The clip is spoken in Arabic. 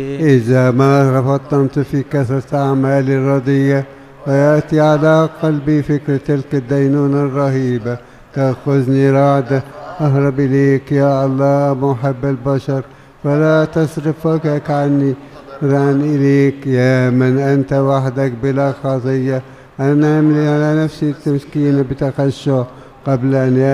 إذا ما رفضت في كثرة أعمالي الردية ويأتي على قلبي فكر تلك الدينونة الرهيبة تأخذني رعدة أهرب إليك يا الله محب البشر ولا تصرف وجهك عني ران إليك يا من أنت وحدك بلا خطية أنا أملي على نفسي المسكينة بتخشع قبل أن